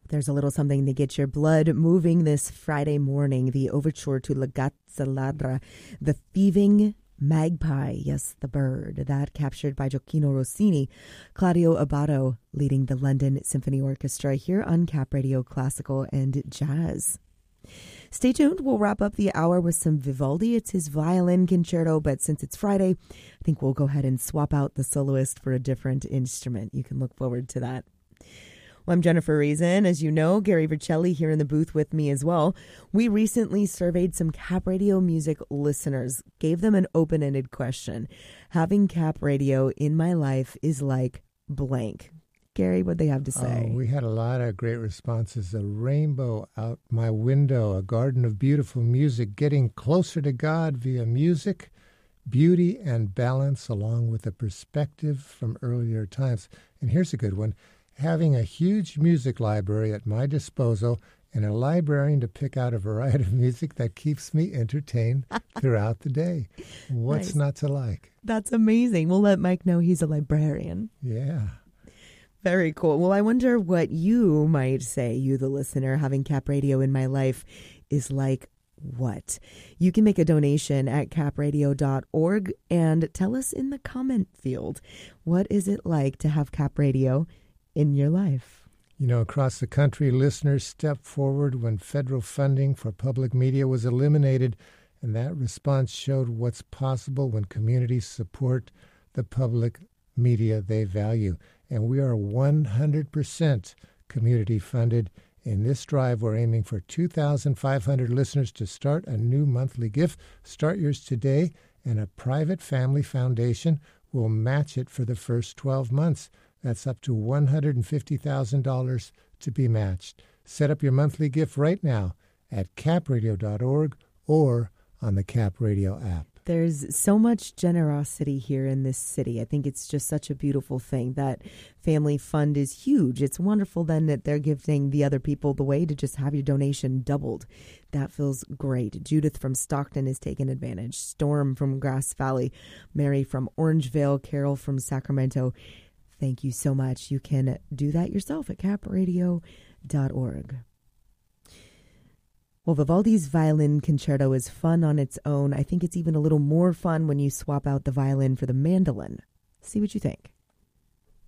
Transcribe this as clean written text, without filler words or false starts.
There's a little something to get your blood moving this Friday morning. The overture to La Gazza Ladra, the thieving magpie, yes, the bird, that captured by Gioacchino Rossini, Claudio Abbado leading the London Symphony Orchestra here on Cap Radio Classical and Jazz. Stay tuned. We'll wrap up the hour with some Vivaldi. It's his violin concerto, but since it's Friday, I think we'll go ahead and swap out the soloist for a different instrument. You can look forward to that. Well, I'm Jennifer Reason. As you know, Gary Vercelli here in the booth with me as well. We recently surveyed some Cap Radio music listeners, gave them an open-ended question. Having Cap Radio in my life is like blank. Gary, what'd they have to say? We had a lot of great responses. A rainbow out my window, a garden of beautiful music, getting closer to God via music, beauty and balance, along with a perspective from earlier times. And here's a good one. Having a huge music library at my disposal and a librarian to pick out a variety of music that keeps me entertained throughout the day. What's Nice. not to like? That's amazing. We'll let Mike know he's a librarian. Yeah. Very cool. Well, I wonder what you might say, you the listener. Having Cap Radio in my life is like what? You can make a donation at capradio.org and tell us in the comment field, what is it like to have Cap Radio in your life? You know, across the country, listeners stepped forward when federal funding for public media was eliminated, and that response showed what's possible when communities support the public media they value. And we are 100% community funded. In this drive, we're aiming for 2,500 listeners to start a new monthly gift. Start yours today, and a private family foundation will match it for the first 12 months. That's up to $150,000 to be matched. Set up your monthly gift right now at capradio.org or on the Cap Radio app. There's so much generosity here in this city. I think it's just such a beautiful thing. That family fund is huge. It's wonderful then that they're giving the other people the way to just have your donation doubled. That feels great. Judith from Stockton has taken advantage. Storm from Grass Valley. Mary from Orangevale. Carol from Sacramento. Thank you so much. You can do that yourself at capradio.org. Well, Vivaldi's violin concerto is fun on its own. I think it's even a little more fun when you swap out the violin for the mandolin. See what you think.